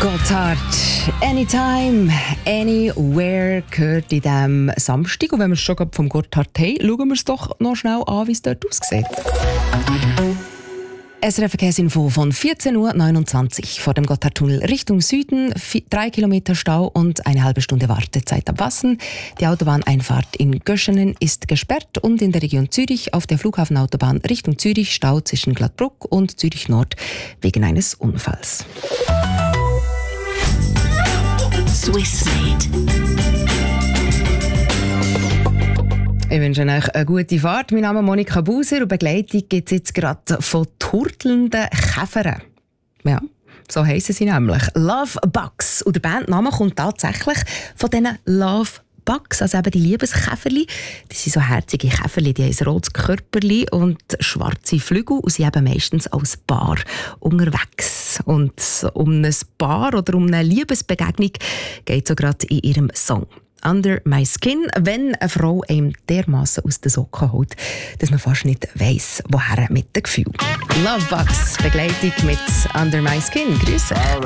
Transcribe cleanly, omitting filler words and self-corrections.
Gotthard, Anytime, Anywhere gehört in diesem Samstag. Und wenn wir es schon vom Gotthard haben, schauen wir es doch noch schnell an, wie es dort aussieht. SRF-Verkehrsinfo von 14.29 Uhr vor dem Gotthardtunnel Richtung Süden. 3 Kilometer Stau und eine halbe Stunde Wartezeit ab Wassen. Die Autobahneinfahrt in Göschenen ist gesperrt und in der Region Zürich auf der Flughafenautobahn Richtung Zürich Stau zwischen Gladbruck und Zürich Nord wegen eines Unfalls. Swissmade. Ich wünsche euch eine gute Fahrt. Mein Name ist Monika Buser und Begleitung gibt es jetzt gerade von turtelnden Käfern. Ja, so heissen sie nämlich. Love Bugs. Und der Bandname kommt tatsächlich von diesen Love Bugs, also eben die Liebeskäferli. Das sind so herzige Käferli, die haben ein rotes Körperli und schwarze Flügel und sind eben meistens als Paar unterwegs. Und um ein Paar oder um eine Liebesbegegnung geht es so gerade in ihrem Song «Under My Skin», wenn eine Frau einem dermassen aus den Socken holt, dass man fast nicht weiss, woher mit dem Gefühl. Love Bugs, Begleitung mit «Under My Skin». Grüße.